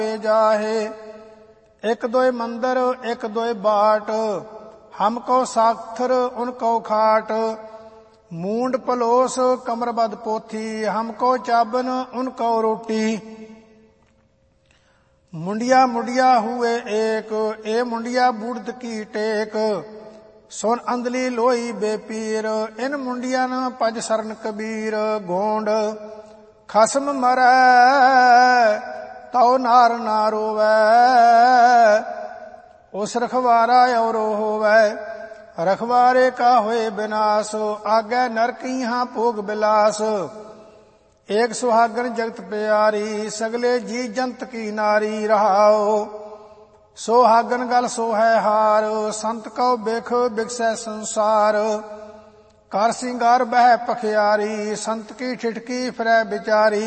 जाहे। एक दोय मंदिर एक दोय बाट, हमको साखर उनको खाट। मूंड पलोस कमरबद पोथी, हमको चाबन उनको रोटी। मुंडिया मुंडिया हुए एक, ए मुंडिया बूढ़ की टेक। सुन अंधली लोई बेपीर, इन मुंडिया न पज सरन कबीर। गोंड खसम मरै तौ नार ना रोवै, उस रखवारा औरो होवै। रखवारे का होए विनाश, आगे नरक यहाँ भोग बिलास। एक सुहागन जगत प्यारी, सगले जी जंत की नारी। रहाओ सोहागन गल सो है हार, संत को बिख बिकसै संसार। कर सिंगार बह पखियारी, संत की ठिठकी फिरै बिचारी।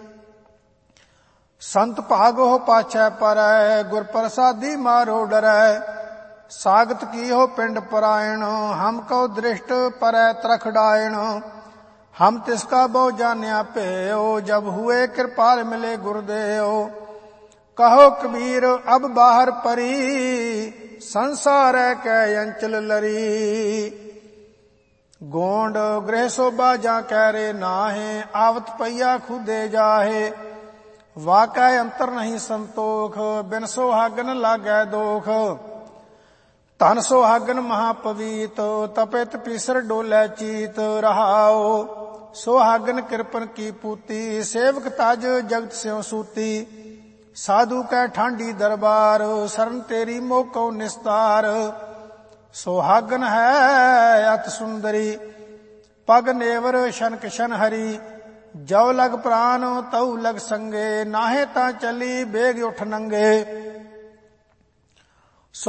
संत भागो पाछै परै, गुर प्रसादी मारो डरै। सागत की हो पिंड परायण, हमको दृष्ट परै तरख डायण। हम तिसका बहु जान्या पेयो, जब हुए कृपाल मिले गुरुदेव। कहो कबीर अब बाहर परी, संसार कै अंचल लरी। गोंड गृह शोभा जा कह रे नाहे, आवत पैया खुदे जाहे। वाकै अंतर नहीं संतोख, बिन सोहागन लागै दोख। धन सोहागन महापवीत, तपित पीसर डोलै चीत। रहाओ सोहागन कृपन की पूती, सेवक तज जगत स्यों सूती। साधु कै ठांडी दरबार, शरण तेरी मोको निस्तार। सोहागन है अत सुंदरी, पग नेवर शन किशन हरी। जव लग प्राण तऊ लग संगे, नाहे ता चली बेग उठ नंगे।